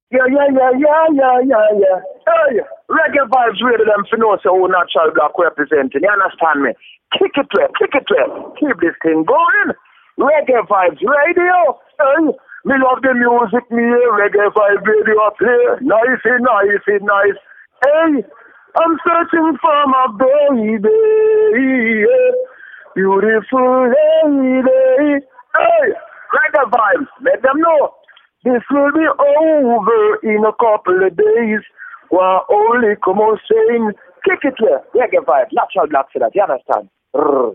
Yeah, yeah, yeah, yeah, yeah, yeah, yeah. Hey, reggae vibes ready them for know so who natural black representing. You understand me? Kick it well, kick it well. Keep this thing going. Reggae vibes radio. Hey, me love the music, me hear reggae vibes radio play. Nice, nice, nice. Hey, I'm searching for my baby. Yeah. Beautiful lady. Hey, reggae vibes. Let them know. This will be over in a couple of days. Well, only come on saying, kick it there. Reggae vibe, natural black for that, you understand?